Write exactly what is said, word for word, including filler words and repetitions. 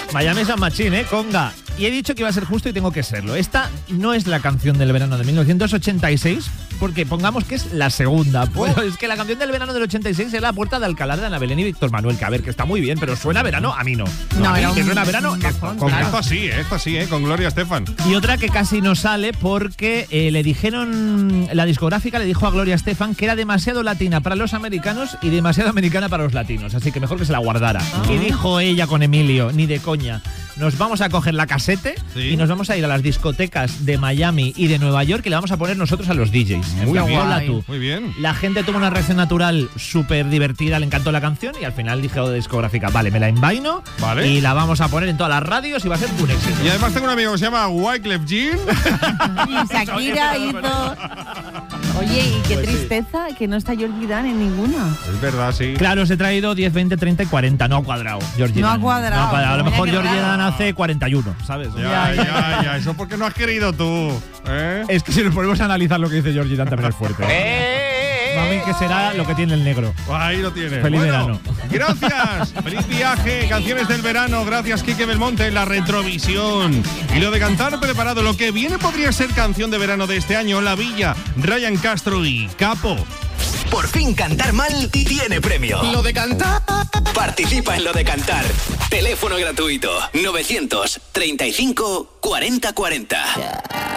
Miami San Machín, ¿eh? Conga. Y he dicho que iba a ser justo y tengo que serlo. Esta no es la canción del verano de mil novecientos ochenta y seis, porque pongamos que es la segunda. Pues es que la canción del verano del ochenta y seis es La Puerta de Alcalá de Ana Belén y Víctor Manuel, que a ver, que está muy bien, pero suena a verano, a mí no. No, a mí era que un suena a verano, esto, Con claro. esto sí, ¿eh? Esto sí, ¿eh? Con Gloria Estefan. Y otra que casi no sale porque eh, le dijeron, la discográfica le dijo a Gloria Estefan que era demasiado latina para los americanos y demasiado americana para los latinos, así que mejor que se la guardara. Ah. Y dijo ella con Emilio, ni de coña, nos vamos a coger la casete Sí. y nos vamos a ir a las discotecas de Miami y de Nueva York y le vamos a poner nosotros a los D Js. En Muy plan, bien, ponla tú. muy bien. La gente tuvo una reacción natural súper divertida, le encantó la canción y al final dijo de discográfica, vale, me la envaino Vale. y la vamos a poner en todas las radios y va a ser un éxito. Y además tengo un amigo que se llama Wyclef Jean. Y Shakira hizo... Oye, y qué Pues sí. tristeza que no está Georgie Dan en ninguna. Es verdad, sí. Claro, os he traído diez, veinte, treinta y cuarenta. No ha cuadrado, Georgie No ha Dan. cuadrado. No ha cuadrado. A lo Mira mejor qué Georgie raro. Dan hace cuarenta y uno, ¿sabes? Ya, ya, ya. Eso porque no has querido tú. ¿Eh? Es que si nos ponemos a analizar lo que dice Georgie Dan también es fuerte. Mami, que será lo que tiene el negro. Ahí lo tienes. Feliz Bueno, verano. Gracias. Feliz viaje. Canciones del verano. Gracias, Quique Belmonte, en la retrovisión. Y lo de cantar preparado. Lo que viene podría ser canción de verano de este año. La Villa, Ryan Castro y Capo. Por fin cantar mal tiene premio. Lo de cantar. Participa en Lo de Cantar. Teléfono gratuito novecientos treinta y cinco cuarenta cuarenta.